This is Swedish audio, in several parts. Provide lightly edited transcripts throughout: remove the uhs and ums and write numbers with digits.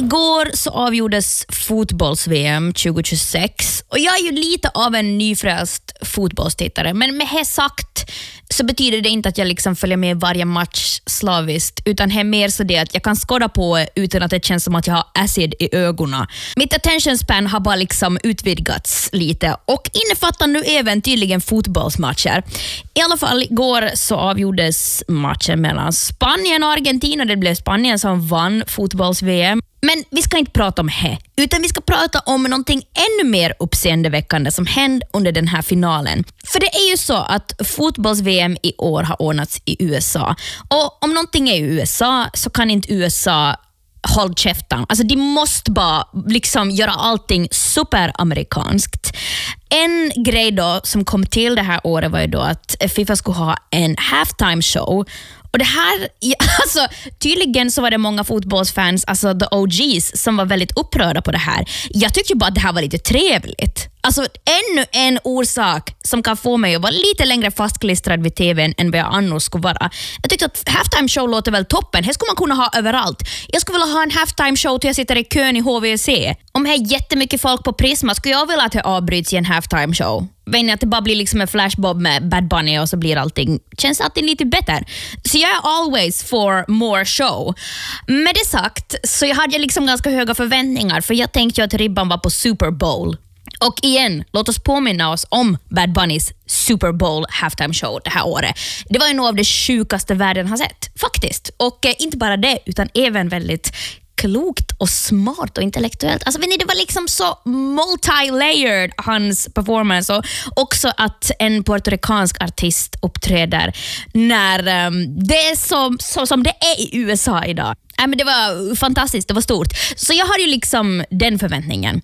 Igår så avgjordes fotbolls-VM 2026 och jag är ju lite av en nyfrälst fotbollstittare, men med det sagt så betyder det inte att jag liksom följer med varje match slaviskt, utan det är mer så det att jag kan skåda på utan att det känns som att jag har acid i ögonen. Mitt attention span har bara liksom utvidgats lite och innefattar nu även tydligen fotbollsmatcher. I alla fall igår så avgjordes matchen mellan Spanien och Argentina. Det blev Spanien som vann fotbolls-VM. Men vi ska inte prata om det, utan vi ska prata om någonting ännu mer uppseendeväckande som hände under den här finalen. För det är ju så att fotbolls-VM i år har ordnats i USA. Och om någonting är i USA så kan inte USA hålla käften. Alltså de måste bara liksom göra allting superamerikanskt. En grej då som kom till det här året var ju då att FIFA skulle ha en halftime show. Och det här, alltså tydligen så var det många fotbollsfans, alltså the OGs, som var väldigt upprörda på det här. Jag tyckte ju bara att det här var lite trevligt. Alltså ännu en orsak som kan få mig att vara lite längre fastklistrad vid tvn än vad jag annars skulle vara. Jag tyckte att halftime show låter väl toppen. Det skulle man kunna ha överallt. Jag skulle vilja ha en halftime show till jag sitter i kön i HVC. Om det är jättemycket folk på Prisma skulle jag vilja att det avbryts i en halftime show. Vet ni, att det bara blir liksom en flashbob med Bad Bunny och så blir allting, känns alltid lite bättre. Så jag är always for more show. Med det sagt så jag hade liksom ganska höga förväntningar, för jag tänkte ju att ribban var på Super Bowl. Och igen, låt oss påminna oss om Bad Bunnys Super Bowl halftime show det här året. Det var ju nog av det sjukaste världen har sett, faktiskt. Och inte bara det, utan även väldigt klokt och smart och intellektuellt. Alltså vet ni, det var liksom så multi-layered hans performance, och också att en puertoricansk artist uppträder när det är så som det är i USA idag. Men det var fantastiskt, det var stort. Så jag har ju liksom den förväntningen.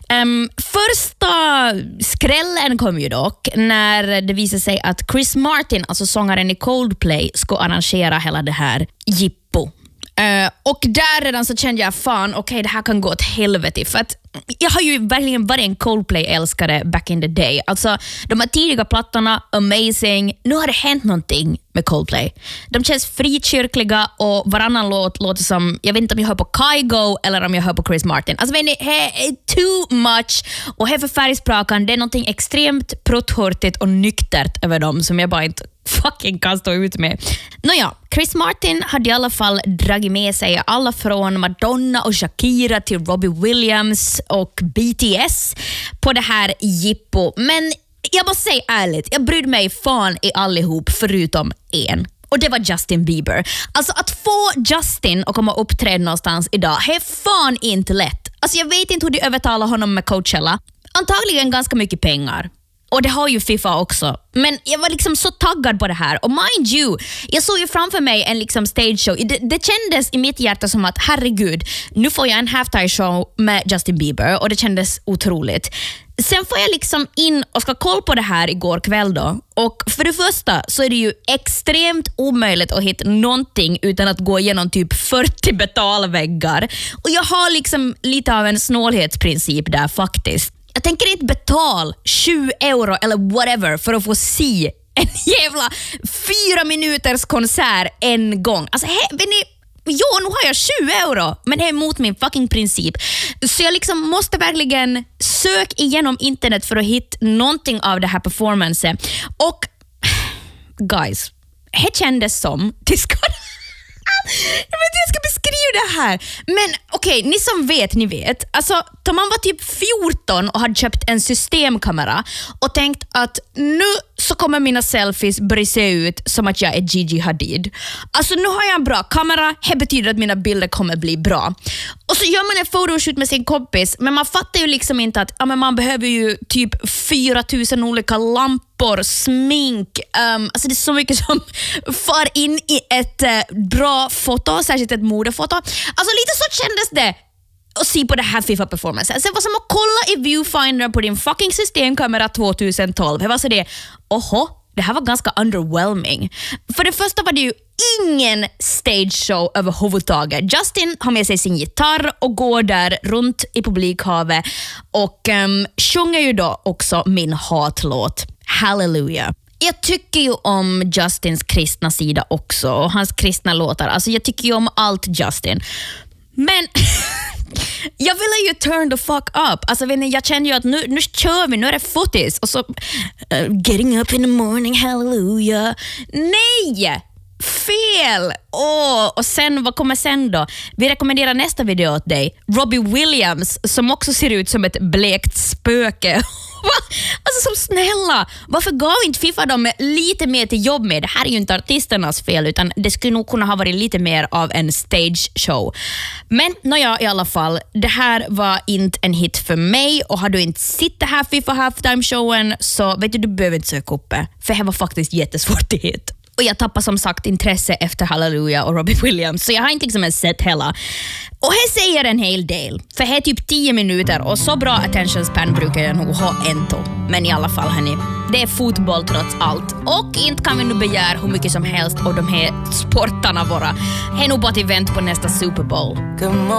Första skrällen kom ju dock när det visade sig att Chris Martin, alltså sångaren i Coldplay, ska arrangera hela det här jippo. Och där redan så kände jag okej, det här kan gå åt helvete, för att jag har ju verkligen varit en Coldplay-älskare back in the day. Alltså de här tidiga plattorna, amazing. Nu har det hänt någonting med Coldplay. De känns frikyrkliga och varannan låt låter som, jag vet inte om jag hör på Kygo eller om jag hör på Chris Martin. Alltså vet ni, det är too much, och här för färgsprakan, det är någonting extremt prutthurtigt och nyktert över dem som jag bara inte fucking kan stå ut med. Nåja, Chris Martin hade i alla fall dragit med sig alla från Madonna och Shakira till Robbie Williams och BTS på det här jippo. Men jag måste säga ärligt, jag brydde mig fan i allihop förutom en. Och det var Justin Bieber. Alltså att få Justin att komma och uppträda någonstans idag är fan inte lätt. Alltså jag vet inte hur de övertalar honom med Coachella. Antagligen ganska mycket pengar. Och det har ju FIFA också. Men jag var liksom så taggad på det här. Och mind you, jag såg ju framför mig en liksom stage show. Det kändes i mitt hjärta som att herregud, nu får jag en halftime show med Justin Bieber. Och det kändes otroligt. Sen får jag liksom in och ska kolla på det här igår kväll då. Och för det första så är det ju extremt omöjligt att hitta någonting utan att gå igenom typ 40 betalväggar. Och jag har liksom lite av en snålhetsprincip där faktiskt. Jag tänker inte betala 20 euro eller whatever för att få se en jävla 4 minuters konsert en gång. Alltså, vet ni, nu har jag 20 euro, men det är emot min fucking princip. Så jag liksom måste verkligen söka igenom internet för att hitta någonting av det här performance. Och guys, det kändes som jag vet inte hur jag ska beskriva det här. Men okej, ni som vet, ni vet. Alltså, om man var typ 14 och hade köpt en systemkamera och tänkt att nu så kommer mina selfies börja se ut som att jag är Gigi Hadid. Alltså nu har jag en bra kamera, det betyder att mina bilder kommer bli bra. Och så gör man en photoshoot med sin kompis, men man fattar ju liksom inte att man behöver ju typ 4000 olika lampor, smink, alltså det är så mycket som far in i ett bra foto, särskilt ett modefoto. Alltså lite så kändes det och se på det här FIFA-performance. Sen var som att kolla i viewfinder på din fucking systemkamera 2012. Det var så det, det här var ganska underwhelming. För det första var det ju ingen stage show överhuvudtaget. Justin har med sig sin gitarr och går där runt i publikhavet och sjunger ju då också min hatlåt Hallelujah. Jag tycker ju om Justins kristna sida också och hans kristna låtar. Alltså jag tycker ju om allt Justin. Men Jag ville ju turn the fuck up. Alltså, jag kände ju att nu kör vi, nu är det fotis. Och så, getting up in the morning, hallelujah. Nej! Fel! Och sen, vad kommer sen då? Vi rekommenderar nästa video åt dig. Robbie Williams, som också ser ut som ett blekt spöke. Alltså som snälla, varför gav inte FIFA dem lite mer till jobb med? Det här är ju inte artisternas fel, utan det skulle nog kunna ha varit lite mer av en stage show. Men i alla fall, det här var inte en hit för mig, och har du inte sett det här FIFA halftime-showen så vet du behöver inte söka upp det, för det var faktiskt jättesvårt att hit. Och jag tappar som sagt intresse efter Hallelujah och Robbie Williams, så jag har inte liksom sett hela. Och här säger en hel del, för det är typ 10 minuter och så bra attention span brukar jag nog ha ändå. Men i alla fall hörni, det är fotboll trots allt. Och inte kan vi nu begära hur mycket som helst av de här sportarna våra. Det är nog bara ett event på nästa Super Bowl.